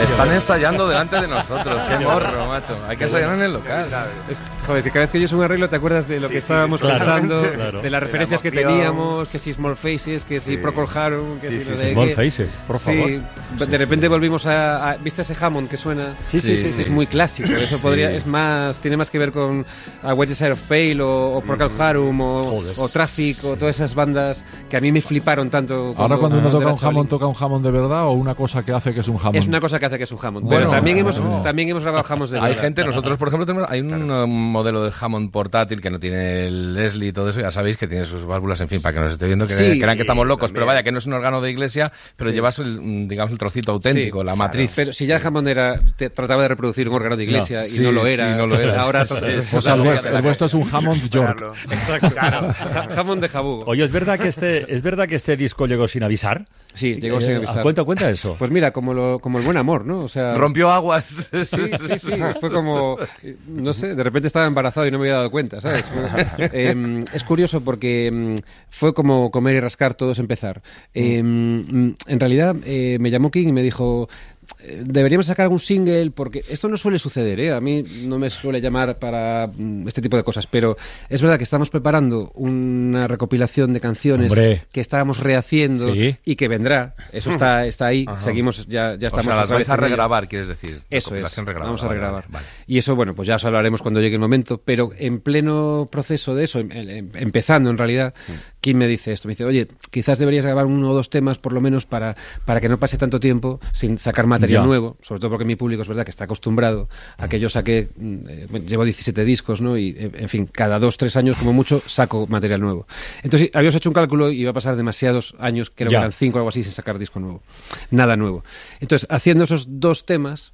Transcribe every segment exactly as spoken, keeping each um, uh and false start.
Están ensayando delante de nosotros. Qué morro, macho. Hay que ensayar en el local. Es, joder, que cada vez que oyes un arreglo te acuerdas de lo sí, que sí, estábamos sí, pensando, claro. de las referencias que teníamos, que si Small Faces, que si sí. Procol Harum, que sí, si sí, lo sí. de Small que, Faces, por favor. Sí, de sí, repente sí. volvimos a, a... ¿Viste ese Hammond que suena? Sí, sí, sí. Es sí, muy sí. clásico. Eso sí. podría... Es más... Tiene más que ver con A White Side of Pale o, o Procol Harum o, o Traffic sí. o todas esas bandas que a mí me fliparon tanto. Ahora cuando uno toca un Chavalín. Hammond, ¿toca un Hammond de verdad o una cosa que hace que es un Hammond? Es una cosa que hace que es un Hammond. Bueno, pero también hemos, no. también hemos grabado Hammonds de verdad. Hay gente, nosotros por ejemplo tenemos, hay un claro. modelo de Hammond portátil que no tiene el Leslie y todo eso, ya sabéis que tiene sus válvulas, en fin, para que nos esté viendo, que sí, crean que estamos locos, también. Pero vaya, que no es un órgano de iglesia, pero sí. llevas el, digamos, el trocito auténtico, sí, la matriz. Claro. Pero si ya el Hammond era, te, trataba de reproducir un órgano de iglesia no. y sí, no lo era, sí, no lo era. Ahora sí, sí. O sea, el, vuestro, el vuestro es un Hammond York. Exacto. Claro. Hammond de Jabugo. Oye, ¿es verdad que este, es verdad que este disco llegó sin avisar? Sí, llegó eh, sin avisar. Cuenta, cuenta eso. Pues mira, como lo, como el buen amor, ¿no? O sea, rompió aguas. Sí, sí, sí. Fue como, no sé, de repente estaba embarazado y no me había dado cuenta, ¿sabes? Fue, eh, es curioso porque eh, fue como comer y rascar, todo es empezar. Eh, en realidad eh, me llamó King y me dijo... deberíamos sacar algún single, porque esto no suele suceder, ¿eh? A mí no me suele llamar para este tipo de cosas, pero es verdad que estamos preparando una recopilación de canciones Hombre. que estábamos rehaciendo ¿Sí? y que vendrá. Eso está, está ahí. Ajá. Seguimos, ya, ya estamos. O sea, las vais a en regrabar, quieres decir. Eso es. Regrabada. Vamos a regrabar. Vale, vale. Y eso, bueno, pues ya os hablaremos cuando llegue el momento, pero en pleno proceso de eso, em, em, empezando en realidad, mm. Kim me dice esto, me dice, oye, quizás deberías grabar uno o dos temas por lo menos para, para que no pase tanto tiempo sin sacar material ya. nuevo, sobre todo porque mi público es verdad que está acostumbrado a que yo saque, eh, llevo diecisiete discos, ¿no? Y, en fin, cada dos, tres años como mucho saco material nuevo. Entonces, habíamos hecho un cálculo y iba a pasar demasiados años, creo que eran cinco o algo así, sin sacar disco nuevo. Nada nuevo. Entonces, haciendo esos dos temas...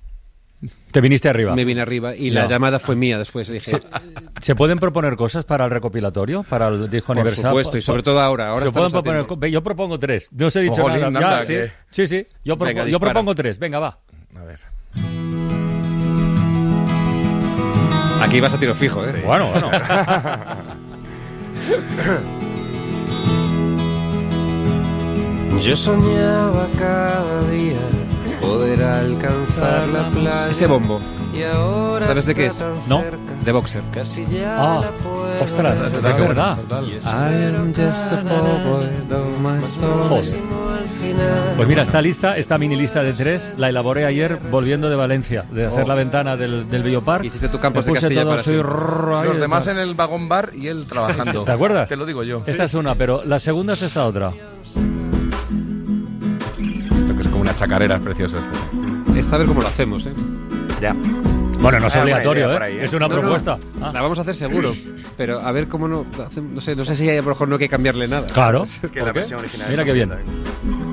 Te viniste arriba. Me vine arriba y no. la llamada fue mía después. Dije, ¿Se, ¿Se pueden proponer cosas para el recopilatorio? ¿Para el disco por aniversario? Por supuesto, y sobre todo ahora. ahora ¿Se pueden proponer, yo propongo tres. No os he dicho Ojo, nada. Linda, Ya, anda, sí, que... sí, sí. Yo, propo, Venga, yo propongo tres. Venga, va. A ver. Aquí vas a tiro fijo, ¿eh? Sí. Bueno, bueno. Yo soñaba cada día poder alcanzar la playa. Ese bombo. Y ahora ¿sabes de qué es? No. De Boxer. Casi ya Ah, la ostras, es verdad. I'm just a poor boy, though my story. Joder. Pues mira, esta lista, esta mini lista de tres, la elaboré ayer volviendo de Valencia, de hacer oh. la ventana del, del Biopark. Hiciste tu Campos de Castilla todo, para soy siempre. Los demás en el vagón bar y él trabajando. ¿Te acuerdas? Te lo digo yo. Esta sí. es una, pero la segunda es esta otra. Esto que es como una chacarera, es precioso esto. Esta a ver cómo lo hacemos, ¿eh? Ya. Bueno, no es Hay obligatorio, ¿eh? ahí, ¿eh? Es una no, propuesta. No, ah. la vamos a hacer seguro, pero a ver cómo no... No sé, no sé si a lo mejor no hay que cambiarle nada. Claro. Es que la versión original Mira qué bien. bonita.